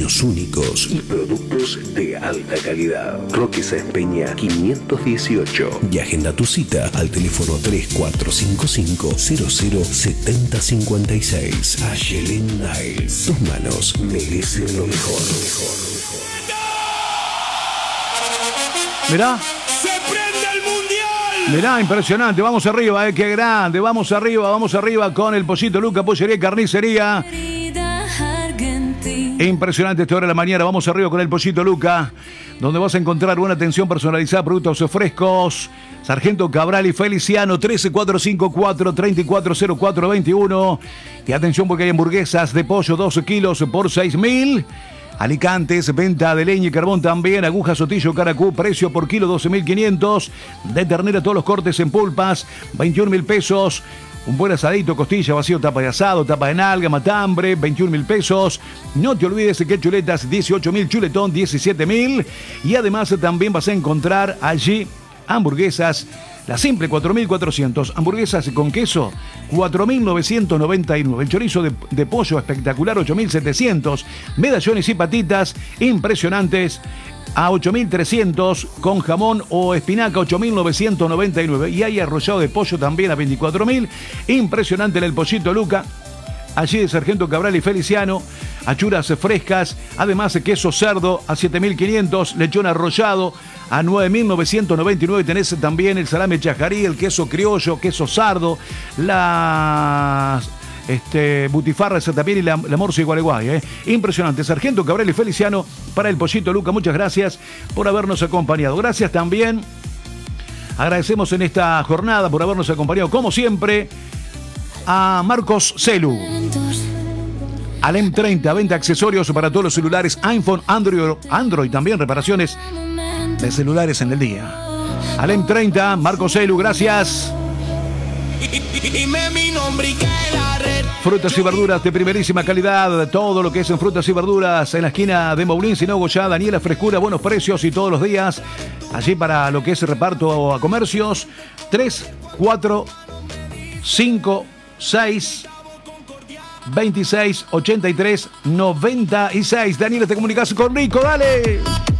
diseños únicos y productos de alta calidad. Roque Sáenz Peña 518. Y agenda tu cita al teléfono 3455-007056. Ayelen Nails. Tus manos merecen lo mejor. Mirá. ¡Se prende el mundial! Mirá, impresionante. Vamos arriba, qué grande. Vamos arriba con el Pollito Luca, Pollería y Carnicería. Impresionante esta hora de la mañana. Vamos arriba con el Pollito Luca, donde vas a encontrar buena atención personalizada, productos frescos. Sargento Cabral y Feliciano, 13454-340421. Y atención porque hay hamburguesas de pollo 12 kilos por 6.000. Alicantes, venta de leña y carbón también. Aguja Sotillo Caracú, precio por kilo 12.500. De ternera todos los cortes en pulpas, 21.000 pesos. Un buen asadito, costilla, vacío, tapa de asado, tapa de nalga, matambre, 21.000 pesos. No te olvides que chuletas, 18.000, chuletón, 17.000. Y además también vas a encontrar allí hamburguesas, la simple 4.400. Hamburguesas con queso, 4.999. El chorizo de pollo espectacular, 8.700. Medallones y patitas impresionantes a 8.300, con jamón o espinaca 8.999. Y hay arrollado de pollo también a 24.000. Impresionante en el Pollito Luca. Allí de Sargento Cabral y Feliciano, achuras frescas, además de queso cerdo a 7.500, lechón arrollado a 9.999. Tenés también el salame chajarí, el queso criollo, queso sardo, las butifarras también y la morsa y gualeguay. Impresionante. Sargento Cabral y Feliciano para el Pollito Luca. Muchas gracias por habernos acompañado. Gracias también. Agradecemos en esta jornada por habernos acompañado, como siempre, a Marcos Celu. Al M30, venta accesorios para todos los celulares, iPhone, Android también, reparaciones de celulares en el día. Al M30, Marcos Celu, gracias. Frutas y verduras de primerísima calidad, todo lo que es en frutas y verduras en la esquina de Moulín, Sinogoya, Daniela Frescura, buenos precios y todos los días. Allí para lo que es reparto a comercios, 3, 4, 5, 6, 26, 83, 96. Daniela, te comunicas con Rico, dale.